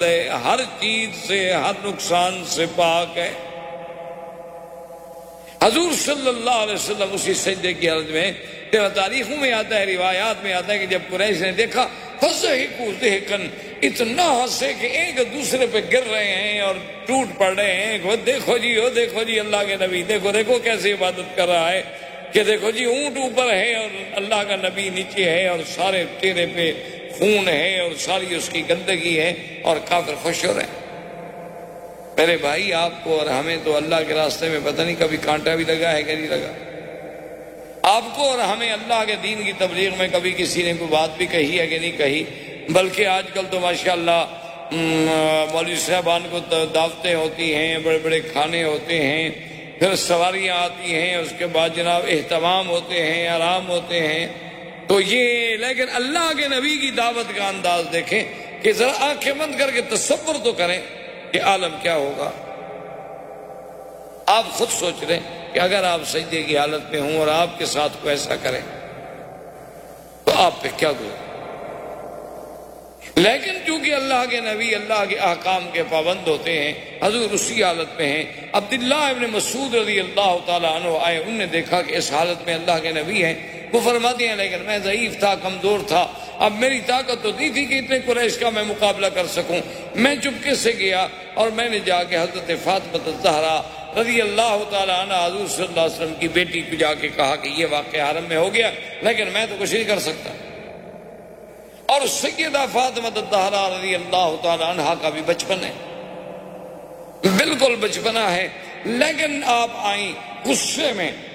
بلند ہے، ہر چیز سے، ہر نقصان سے پاک ہے۔ حضور صلی اللہ علیہ وسلم اسی سجدے کی حالت میں، تاریخوں میں آتا ہے، روایات میں آتا ہے کہ جب قریش نے دیکھا فضحکوا ضحکا، اتنا ہنسے کہ ایک دوسرے پہ گر رہے ہیں اور ٹوٹ پڑ رہے ہیں۔ وہ دیکھو جی، وہ دیکھو جی اللہ کے نبی، دیکھو دیکھو کیسے عبادت کر رہا ہے، کہ دیکھو جی اونٹ اوپر ہے اور اللہ کا نبی نیچے ہے، اور سارے چہرے پہ خون ہے اور ساری اس کی گندگی ہے، اور کافر خوش ہو رہے ہیں۔ میرے بھائی، آپ کو اور ہمیں تو اللہ کے راستے میں پتہ نہیں کبھی کانٹا بھی لگا ہے کہ نہیں لگا۔ آپ کو اور ہمیں اللہ کے دین کی تبلیغ میں کبھی کسی نے کوئی بات بھی کہی ہے کہ نہیں کہی؟ بلکہ آج کل تو ماشاءاللہ مولوی صاحبان کو دعوتیں ہوتی ہیں، بڑے بڑے کھانے ہوتے ہیں، پھر سواریاں آتی ہیں، اس کے بعد جناب اہتمام ہوتے ہیں، آرام ہوتے ہیں۔ تو یہ، لیکن اللہ کے نبی کی دعوت کا انداز دیکھیں کہ ذرا آنکھیں بند کر کے تصور تو کریں کہ عالم کیا ہوگا۔ آپ خود سوچ رہے کہ اگر آپ سجدے کی حالت میں ہوں اور آپ کے ساتھ کوئی ایسا کرے تو آپ پہ کیا گزرے۔ لیکن چونکہ اللہ کے نبی اللہ کے احکام کے پابند ہوتے ہیں، حضور اسی حالت میں ہیں۔ عبداللہ ابن مسعود رضی اللہ تعالیٰ عنہ آئے، انہوں نے دیکھا کہ اس حالت میں اللہ کے نبی ہیں۔ وہ فرماتے ہیں لیکن میں ضعیف تھا، کمزور تھا، اب میری طاقت تو نہیں تھی کہ اتنے قریش کا میں مقابلہ کر سکوں۔ میں چپکے سے گیا اور میں نے جا کے حضرت فاطمہ الزہرا رضی اللہ تعالیٰ عنہ، حضور صلی اللہ علیہ وسلم کی بیٹی کو جا کے کہا کہ یہ واقعہ حرم میں ہو گیا، لیکن میں تو کچھ نہیں کر سکتا۔ اور سیدہ فاطمہ الزہرا رضی اللہ تعالیٰ عنہ کا بھی بچپن ہے، بالکل بچپنا ہے، لیکن آپ آئیں غصے میں،